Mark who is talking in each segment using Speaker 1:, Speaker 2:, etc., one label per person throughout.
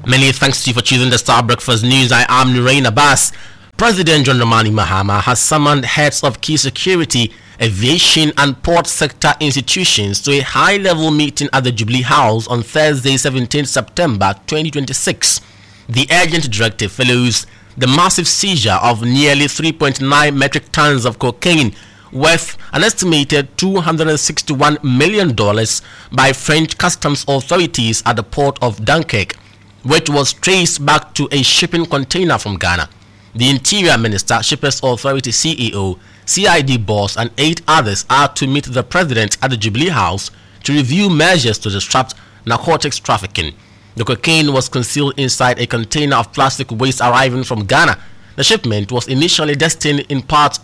Speaker 1: Many thanks to you for choosing the Star Breakfast News. I am Nurain Abbas. President John Dramani Mahama has summoned heads of key security, aviation and port sector institutions to a high-level meeting at the Jubilee House on Thursday, 17 September 2026. The urgent directive follows the massive seizure of nearly 3.9 metric tons of cocaine worth an estimated $261 million by French customs authorities at the port of Dunkirk, which was traced back to a shipping container from Ghana. The Interior Minister, Shippers Authority CEO, CID boss and 8 others are to meet the President at the Jubilee House to review measures to disrupt narcotics trafficking. The cocaine was concealed inside a container of plastic waste arriving from Ghana. The shipment was initially destined in parts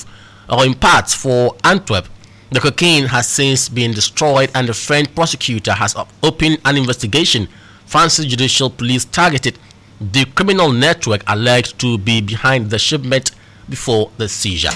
Speaker 1: for Antwerp. The cocaine has since been destroyed and the French prosecutor has opened an investigation. France's Judicial Police targeted the criminal network alleged to be behind the shipment before the seizure.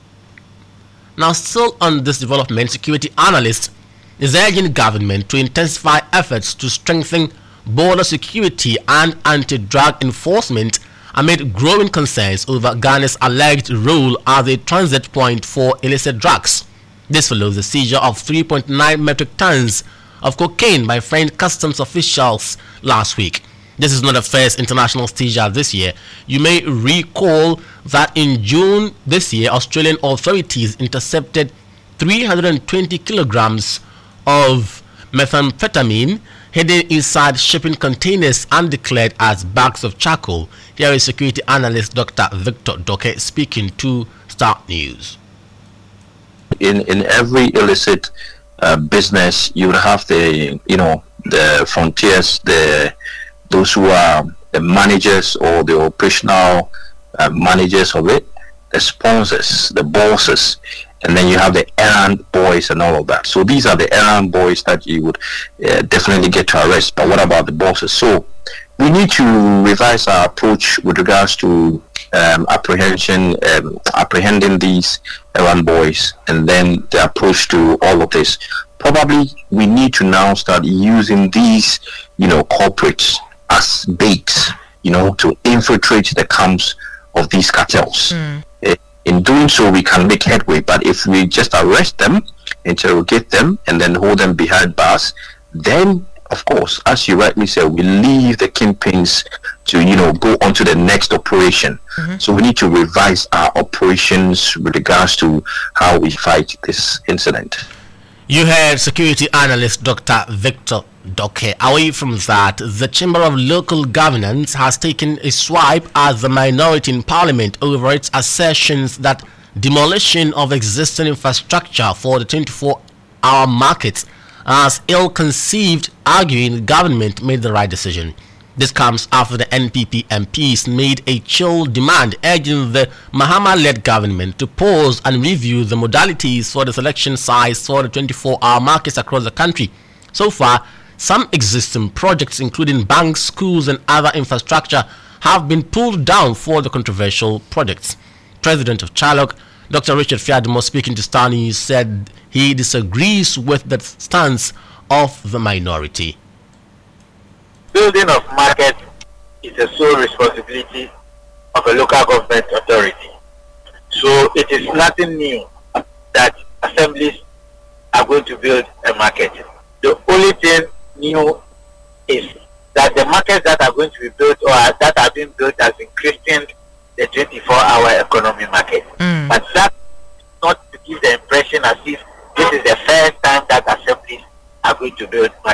Speaker 1: Now, still on this development, security analysts is urging government to intensify efforts to strengthen border security and anti-drug enforcement amid growing concerns over Ghana's alleged role as a transit point for illicit drugs. This follows the seizure of 3.9 metric tons of cocaine by French customs officials last week. This is not the first international seizure this year. You may recall that in June this year, Australian authorities intercepted 320 kilograms of methamphetamine hidden inside shipping containers and declared as bags of charcoal. Here is security analyst Dr. Victor Doke speaking to Star News.
Speaker 2: In every illicit business, you would have the frontiers, those who are the managers or the operational managers of it, the sponsors, the bosses, and then you have the errand boys and all of that. So these are the errand boys that you would definitely get to arrest. But what about the bosses? So we need to revise our approach with regards to apprehending these errand boys, and then the approach to all of this. Probably we need to now start using these, corporates as bait, to infiltrate the camps of these cartels. In doing so, we can make headway. But if we just arrest them, interrogate them, and then hold them behind bars, then, of course, as you rightly said, we leave the kingpins to, go on to the next operation. So we need to revise our operations with regards to how we fight this incident.
Speaker 1: You heard security analyst Dr. Victor Doke. Away from that, the Chamber of Local Governance has taken a swipe at the minority in Parliament over its assertions that demolition of existing infrastructure for the 24-hour markets as ill-conceived, arguing the government made the right decision. This comes after the NPP MPs made a chill demand urging the Mahama-led government to pause and review the modalities for the selection size for the 24-hour markets across the country. So far, some existing projects including banks, schools and other infrastructure have been pulled down for the controversial projects. President of Chaloc, Dr. Richard Fiadimo, speaking to Star News, said he disagrees with the stance of the minority.
Speaker 3: Building of markets is the sole responsibility of a local government authority. So it is nothing new that assemblies are going to build a market. The only thing new is that the markets that are going to be built or that are being built has increased the 24-hour economy market. But that's not to give the impression as if this is the first time that assemblies are going to build markets.